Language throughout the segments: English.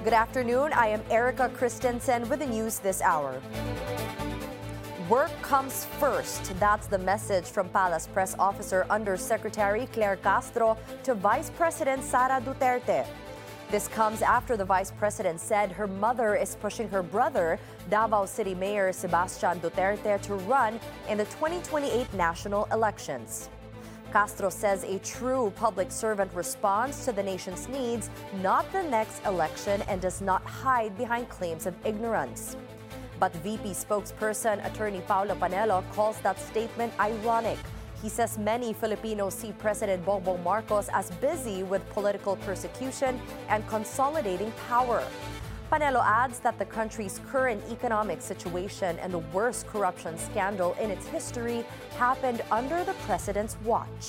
Good afternoon. I am Erica Christensen with the news this hour. Work comes first. That's the message from Palace Press Officer Undersecretary Claire Castro to Vice President Sara Duterte. This comes after the Vice President said her mother is pushing her brother, Davao City Mayor Sebastian Duterte, to run in the 2028 national elections. Castro says a true public servant responds to the nation's needs, not the next election, and does not hide behind claims of ignorance. But VP spokesperson Attorney Paulo Panelo calls that statement ironic. He says many Filipinos see President Bongbong Marcos as busy with political persecution and consolidating power. Panelo adds that the country's current economic situation and the worst corruption scandal in its history happened under the president's watch.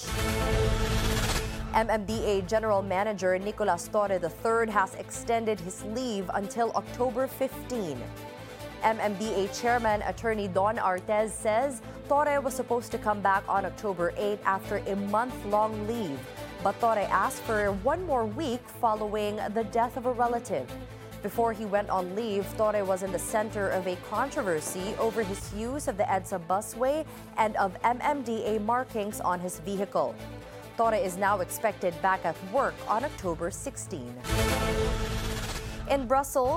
MMDA General Manager Nicolas Torre III has extended his leave until October 15. MMDA Chairman Attorney Don Artez says Torre was supposed to come back on October 8 after a month-long leave, but Torre asked for one more week following the death of a relative. Before he went on leave, Torre was in the center of a controversy over his use of the EDSA busway and of MMDA markings on his vehicle. Torre is now expected back at work on October 16. In Brussels,